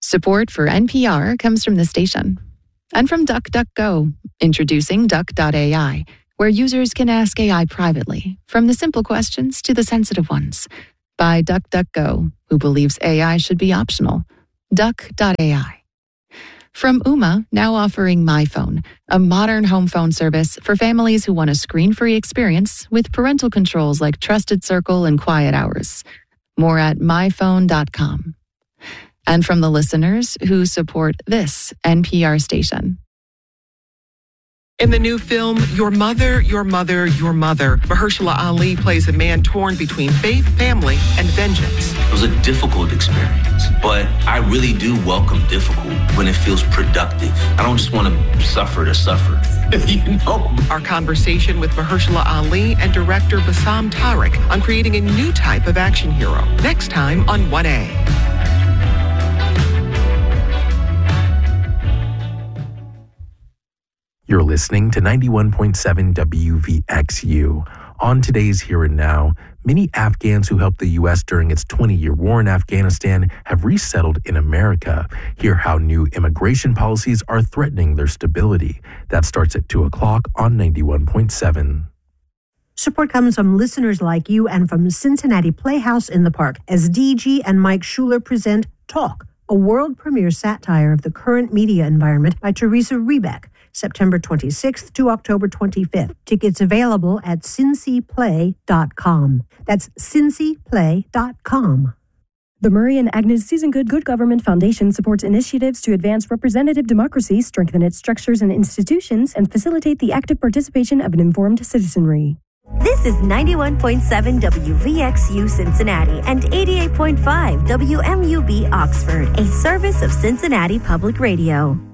Support for NPR comes from the station. And from DuckDuckGo, introducing Duck.ai, where users can ask AI privately, from the simple questions to the sensitive ones. By DuckDuckGo, who believes AI should be optional. Duck.ai. From Ooma, now offering MyPhone, a modern home phone service for families who want a screen-free experience with parental controls like Trusted Circle and Quiet Hours. More at myphone.com. And from the listeners who support this NPR station. In the new film, Your Mother, Your Mother, Your Mother, Mahershala Ali plays a man torn between faith, family, and vengeance. It was a difficult experience, but I really do welcome difficult when it feels productive. I don't just want to suffer to suffer, you know? Our conversation with Mahershala Ali and director Bassam Tariq on creating a new type of action hero. Next time on 1A. You're listening to 91.7 WVXU. On today's Here and Now, many Afghans who helped the U.S. during its 20-year war in Afghanistan have resettled in America. Hear how new immigration policies are threatening their stability. That starts at 2 o'clock on 91.7. Support comes from listeners like you and from Cincinnati Playhouse in the Park as DG and Mike Schuler present Talk, a world premiere satire of the current media environment by Teresa Rebeck. September 26th to October 25th. Tickets available at cincyplay.com. That's cincyplay.com. The Murray and Agnes Susan Good Government Foundation supports initiatives to advance representative democracy, strengthen its structures and institutions, and facilitate the active participation of an informed citizenry. This is 91.7 WVXU Cincinnati and 88.5 WMUB Oxford, a service of Cincinnati Public Radio.